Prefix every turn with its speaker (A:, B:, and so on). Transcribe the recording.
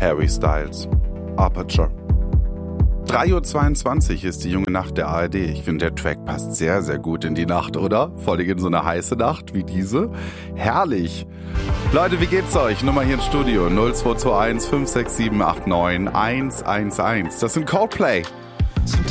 A: Harry Styles, Aperture. 3:22 Uhr ist die junge Nacht der ARD. Ich finde, der Track passt sehr, sehr gut in die Nacht, oder? Vor allem in so eine heiße Nacht wie diese. Herrlich. Leute, wie geht's euch? Nummer hier im Studio 0221 567 89 111. Das sind Coldplay.